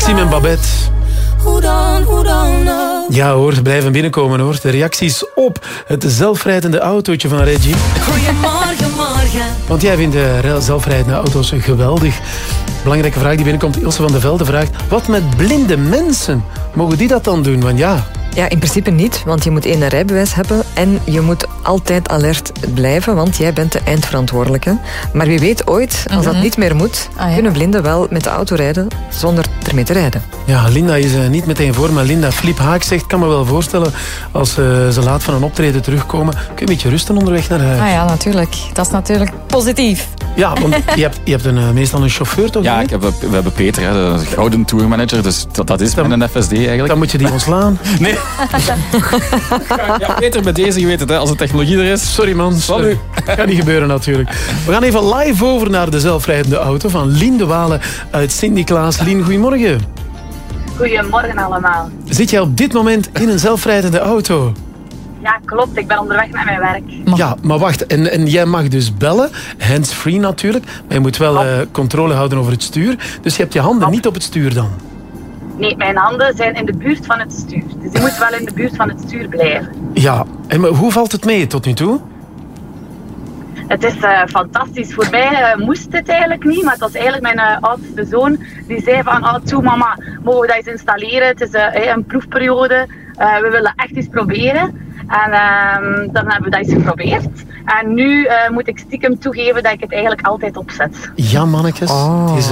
Maxime en Babette. Ja hoor, ze blijven binnenkomen hoor. De reacties op het zelfrijdende autootje van Reggie. Goedemorgen, morgen. Want jij vindt zelfrijdende auto's geweldig. Belangrijke vraag die binnenkomt. Ilse van de Velde vraagt, wat met blinde mensen? Mogen die dat dan doen? Want ja... Ja, in principe niet, want je moet één rijbewijs hebben en je moet altijd alert blijven, want jij bent de eindverantwoordelijke. Maar wie weet ooit, als dat niet meer moet, kunnen blinden wel met de auto rijden zonder ermee te rijden. Ja, Linda is niet meteen voor, maar Linda Flip Haak zegt, kan me wel voorstellen, als ze laat van een optreden terugkomen, kun je een beetje rusten onderweg naar huis. Ah ja, natuurlijk. Dat is natuurlijk positief. Ja, want je hebt meestal een chauffeur toch? Ja, we hebben Peter, hè, de gouden tourmanager, dus dat is mijn FSD eigenlijk. Dan moet je die ontslaan. Nee. Ja, Peter, bij deze, je weet het, hè, als de technologie er is. Sorry man, sorry. Gaat niet gebeuren natuurlijk. We gaan even live over naar de zelfrijdende auto van Lien de Walen uit Sint-Niklaas. Lien, goedemorgen. Goedemorgen allemaal. Zit jij op dit moment in een zelfrijdende auto? Ja, klopt. Ik ben onderweg naar mijn werk. Ja, maar wacht. En jij mag dus bellen. Hands-free natuurlijk. Maar je moet wel controle houden over het stuur. Dus je hebt je handen niet op het stuur dan? Nee, mijn handen zijn in de buurt van het stuur. Dus je moet wel in de buurt van het stuur blijven. Ja, en hoe valt het mee tot nu toe? Het is fantastisch. Voor mij moest het eigenlijk niet, maar het was eigenlijk mijn oudste zoon die zei van, toe mama, mogen we dat eens installeren? Het is een proefperiode. We willen echt eens proberen. En dan hebben we dat eens geprobeerd. En nu moet ik stiekem toegeven dat ik het eigenlijk altijd opzet. Ja, mannetjes. Oh. Het is,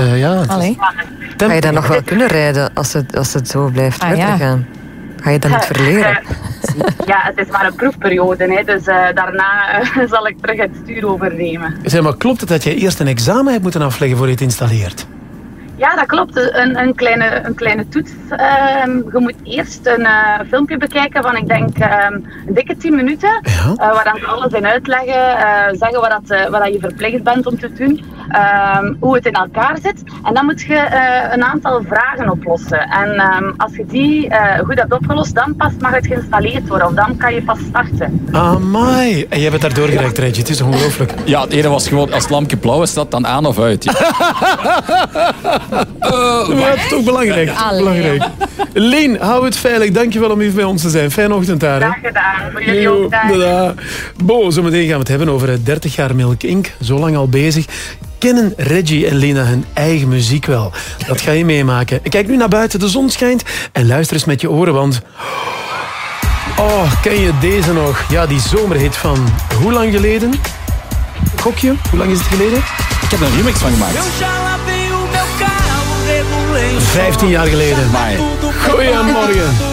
Ga je dan nog wel kunnen rijden als het zo blijft verder gaan? Ga je dat niet verleren? Ja, het is maar een proefperiode. Hè, dus daarna zal ik terug het stuur overnemen. Zeg maar, klopt het dat jij eerst een examen hebt moeten afleggen voor je het installeert? Ja, dat klopt. Een kleine toets. Je moet eerst een filmpje bekijken van, ik denk, een dikke 10 minuten. Ja. Waar dan ze alles in uitleggen. Zeggen wat je verplicht bent om te doen. Hoe het in elkaar zit. En dan moet je een aantal vragen oplossen. En als je die goed hebt opgelost, dan pas mag het geïnstalleerd worden. Of dan kan je pas starten. Amai. En jij bent daar doorgereikt, Reggie. Het is ongelooflijk. Ja, het ene was gewoon, als het lampje blauw is, dat dan aan of uit. Ja. Maar het is toch belangrijk. Belangrijk. Lien, hou het veilig. Dankjewel om even bij ons te zijn. Fijne ochtend daar. Graag gedaan. Voor jullie ook. Dag. Bo, zometeen gaan we het hebben over 30 jaar Milk Inc. Zo lang al bezig. Kennen Reggie en Lena hun eigen muziek wel? Dat ga je meemaken. Kijk nu naar buiten, de zon schijnt. En luister eens met je oren, want... Oh, ken je deze nog? Ja, die zomerhit van hoe lang geleden? Gokje, hoe lang is het geleden? Ik heb er een remix van gemaakt. 15 jaar geleden. Maar... Goeiemorgen.